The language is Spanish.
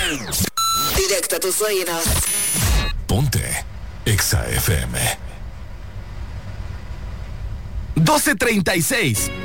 Directo a tus oídos. Ponte Exa FM. 12:36.